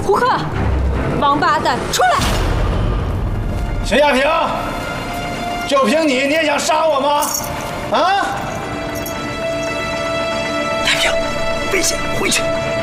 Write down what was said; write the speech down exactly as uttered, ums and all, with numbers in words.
胡克，王八蛋，出来！ 秦亚萍，就凭你，你也想杀我吗？啊！ 太平，危险，回去。